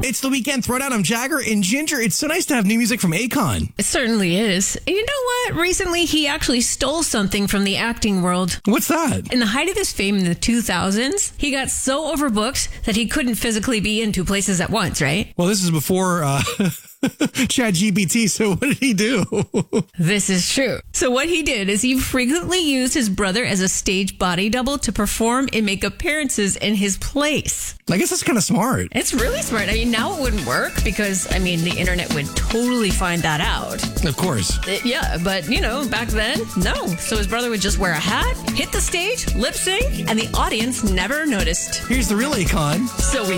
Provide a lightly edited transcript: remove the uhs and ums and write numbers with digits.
It's the weekend throwdown. I'm Jagger and Ginger. It's so nice to have new music from Akon. It certainly is. And you know what? Recently, he actually stole something from the acting world. What's that? In the height of his fame in the 2000s, he got so overbooked that he couldn't physically be in two places at once, right? Well, this is before ChatGPT, so what did he do? This is true. So what he did is he frequently used his brother as a stage body double to perform and make appearances in his place. I guess that's kind of smart. It's really smart. I mean, now it wouldn't work because, the internet would totally find that out. Of course. Yeah, but, back then, no. So his brother would just wear a hat, hit the stage, lip sync, and the audience never noticed. Here's the real Akon. So we